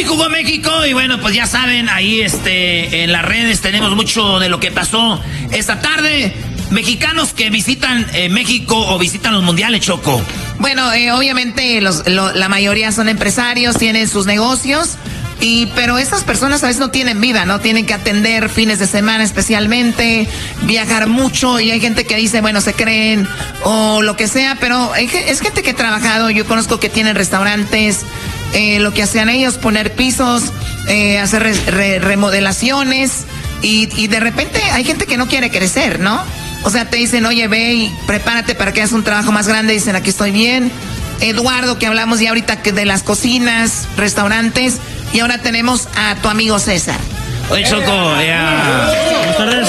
Hoy jugó México y bueno, pues ya saben, ahí en las redes tenemos mucho de lo que pasó esta tarde. Mexicanos que visitan México o visitan los mundiales, Choco. Bueno, obviamente la mayoría son empresarios, tienen sus negocios, pero estas personas a veces no tienen vida, ¿no? Tienen que atender fines de semana especialmente, viajar mucho, y hay gente que dice, bueno, se creen o lo que sea, pero es gente que ha trabajado. Yo conozco que tienen restaurantes, lo que hacían ellos, poner pisos, hacer remodelaciones, y de repente hay gente que no quiere crecer, ¿no? O sea, te dicen, oye, ve y prepárate para que hagas un trabajo más grande. Dicen, aquí estoy bien. Eduardo, que hablamos ya ahorita de las cocinas, restaurantes. Y ahora tenemos a tu amigo César. Oye, Choco, buenas tardes.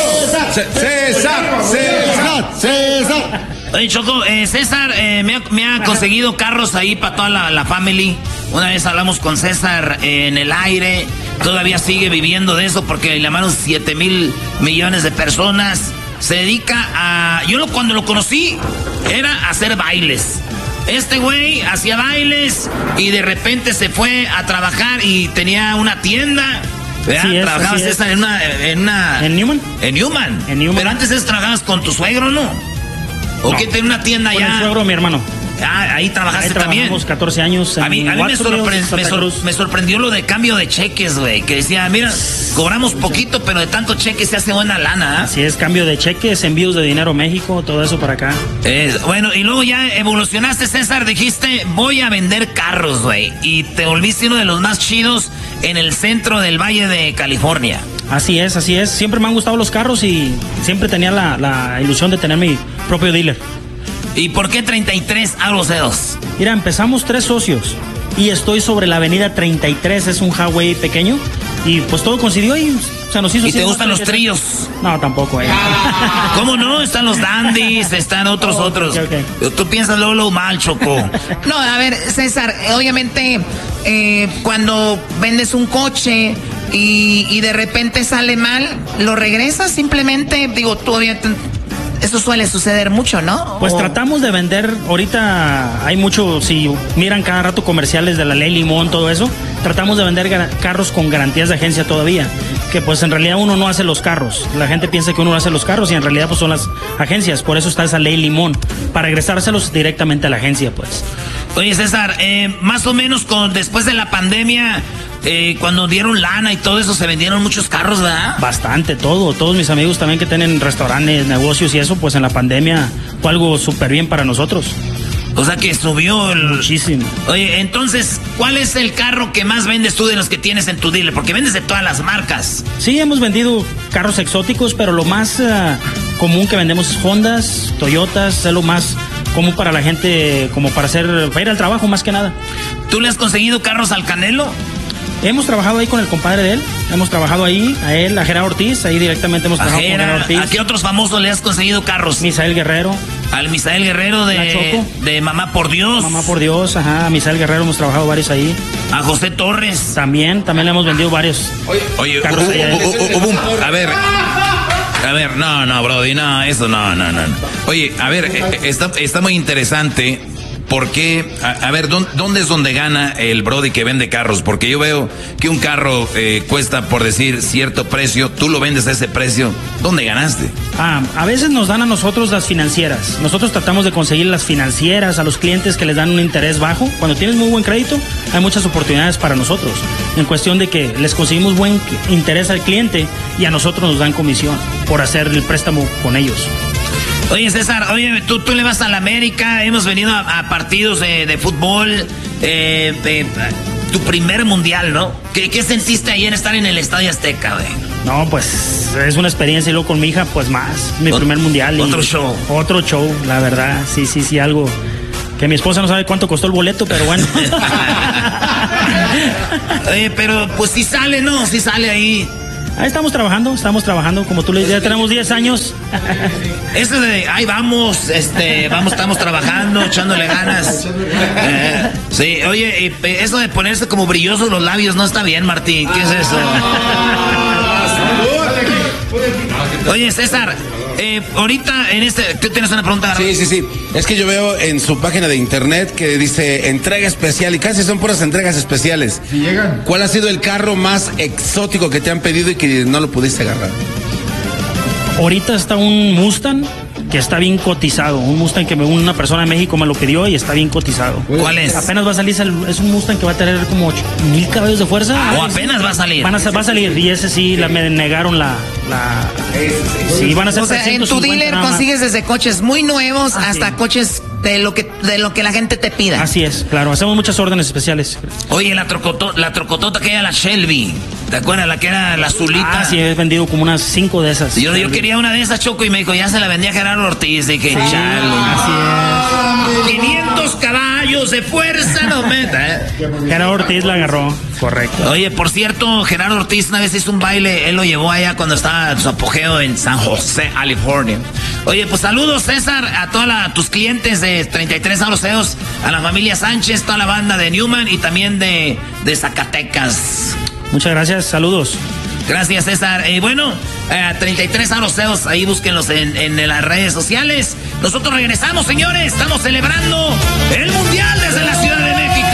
César. Oye, Choco, César me ha conseguido carros ahí para toda la family. Una vez hablamos con César en el aire. Todavía sigue viviendo de eso porque le llamaron 7,000 millones de personas. Se dedica a... cuando lo conocí era a hacer bailes. Este güey hacía bailes y de repente se fue a trabajar y tenía una tienda. ¿Trabajabas César en Newman? En Newman. Pero antes trabajabas con tu suegro, ¿no? ¿O que tenía una tienda allá? Con el suegro de mi hermano. Ahí trabajaste también. 14 años. A mí me sorprendió lo de cambio de cheques, güey. Que decía, mira, cobramos poquito, pero de tanto cheque se hace buena lana. Así es, cambio de cheques, envíos de dinero a México, todo eso para acá. Bueno, y luego ya evolucionaste, César. Dijiste, voy a vender carros, güey. Y te volviste uno de los más chidos en el centro del Valle de California. Así es. Siempre me han gustado los carros y siempre tenía la ilusión de tener mi propio dealer. ¿Y por qué 33 Aurocedos? Mira, empezamos 3 socios y estoy sobre la avenida 33, es un highway pequeño y pues todo coincidió y se nos hizo. ¿Y te gustan los tríos? No, tampoco. ¿Cómo no? Están los dandies, están otros. Okay. Tú piensas lo mal, Choco. No, a ver, César, obviamente cuando vendes un coche y de repente sale mal, ¿lo regresas simplemente? Digo, tú obviamente... Eso suele suceder mucho, ¿no? Pues tratamos de vender, ahorita hay mucho, si miran cada rato comerciales de la ley Limón, todo eso, tratamos de vender carros con garantías de agencia todavía, que pues en realidad uno no hace los carros, la gente piensa que uno hace los carros y en realidad pues son las agencias, por eso está esa ley Limón, para regresárselos directamente a la agencia, pues. Oye, César, más o menos después de la pandemia... cuando dieron lana y todo eso, se vendieron muchos carros, ¿verdad? Bastante, todos mis amigos también que tienen restaurantes, negocios y eso, pues en la pandemia fue algo súper bien para nosotros. O sea que subió muchísimo. Oye, entonces, ¿cuál es el carro que más vendes tú de los que tienes en tu dealer? Porque vendes de todas las marcas. Sí, hemos vendido carros exóticos, pero lo más común que vendemos es Hondas, Toyotas, es lo más común para la gente, como para ir al trabajo más que nada. ¿Tú le has conseguido carros al Canelo? Hemos trabajado ahí con el compadre de él, hemos trabajado ahí, a él, a Gerardo Ortiz, ahí directamente hemos trabajado con Gerardo Ortiz. ¿A qué otros famosos le has conseguido carros? Misael Guerrero. Al Misael Guerrero de Mamá por Dios. Mamá por Dios, ajá, a Misael Guerrero hemos trabajado varios ahí. A José Torres. También le hemos vendido varios. Oye, a ver, no, Brody, no, eso no. Oye, a ver, está muy interesante. ¿Por qué? A ver, ¿dónde es donde gana el Brody que vende carros? Porque yo veo que un carro cuesta, por decir, cierto precio, tú lo vendes a ese precio. ¿Dónde ganaste? A veces nos dan a nosotros las financieras. Nosotros tratamos de conseguir las financieras a los clientes que les dan un interés bajo. Cuando tienes muy buen crédito, hay muchas oportunidades para nosotros. En cuestión de que les conseguimos buen interés al cliente y a nosotros nos dan comisión por hacer el préstamo con ellos. Oye, César, tú le vas a la América, hemos venido a partidos de fútbol, tu primer mundial, ¿no? ¿Qué sentiste ayer estar en el Estadio Azteca, güey? No, pues es una experiencia y luego con mi hija, pues más, mi primer mundial. Otro show. Otro show, la verdad, sí, algo que mi esposa no sabe cuánto costó el boleto, pero bueno. Oye, pero pues sí sale, ¿no? Sí sale ahí. Ahí estamos trabajando, como tú le dices, ya tenemos 10 años. Eso de, ahí vamos, estamos trabajando, echándole ganas. Sí, oye, eso de ponerse como brillosos los labios no está bien, Martín, ¿qué es eso? Oye, César, Ahorita en ¿tú tienes una pregunta? Sí. Es que yo veo en su página de internet que dice entrega especial y casi son puras entregas especiales. Si llegan. ¿Cuál ha sido el carro más exótico que te han pedido y que no lo pudiste agarrar? Ahorita está un Mustang que está bien cotizado. Un Mustang que una persona de México me lo pidió y está bien cotizado. ¿Cuál es? Apenas va a salir, es un Mustang que va a tener como 8,000 caballos de fuerza. ¿O apenas va a salir? Va a salir, y ese sí, me negaron sí, van a ser. O sea, en tu dealer consigues desde coches muy nuevos hasta coches de lo que la gente te pida. Así es, claro, hacemos muchas órdenes especiales. Oye, la trocotota que era la Shelby, ¿te acuerdas? La que era la azulita. Sí, he vendido como unas 5 de esas. Yo quería una de esas, Choco, y me dijo, ya se la vendía Gerardo Ortiz. Dije, chalo. Así es. 500 caballos de fuerza, no meta. Gerardo Ortiz la agarró, correcto. Oye, por cierto, Gerardo Ortiz una vez hizo un baile, él lo llevó allá cuando estaba en su apogeo en San José, California. Oye, pues saludos, César, a todos tus clientes de 33 Auroseos, a la familia Sánchez, toda la banda de Newman y también de Zacatecas. Muchas gracias, saludos. Gracias, César. Bueno, 33 Auroseos, ahí búsquenlos en las redes sociales. Nosotros regresamos, señores, estamos celebrando el Mundial desde la Ciudad de México.